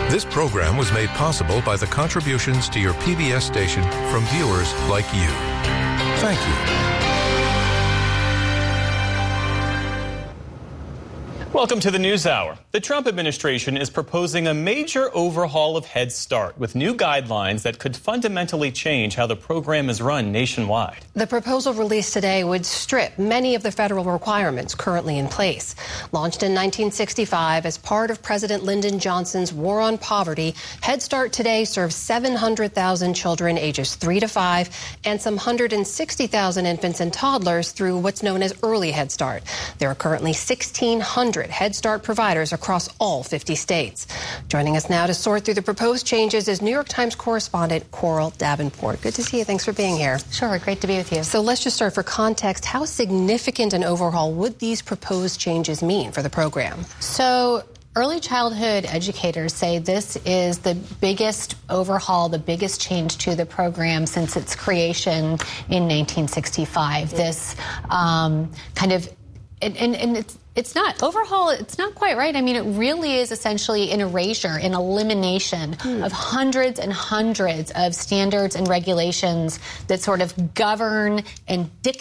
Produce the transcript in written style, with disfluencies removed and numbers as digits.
This program was made possible by the contributions to your PBS station from viewers like you. Thank you. Welcome to the NewsHour. The Trump administration is proposing a major overhaul of Head Start with new guidelines that could fundamentally change how the program is run nationwide. The proposal released today would strip many of the federal requirements currently in place. Launched in 1965 as part of President Lyndon Johnson's War on Poverty, Head Start today serves 700,000 children ages 3 to 5 and some 160,000 infants and toddlers through what's known as Early Head Start. There are currently 1,600 Head Start providers across all 50 states. Joining us now to sort through the proposed changes is New York Times correspondent Coral Davenport. Good to see you. Thanks for being here. Sure. Great to be with you. So let's just start for context. How significant an overhaul would these proposed changes mean for the program? So early childhood educators say this is the biggest overhaul, the biggest change to the program since its creation in 1965. This kind of, and it's not overhaul. It's not quite right. I mean, it really is essentially an erasure, an elimination of hundreds and hundreds of standards and regulations that sort of govern and dictate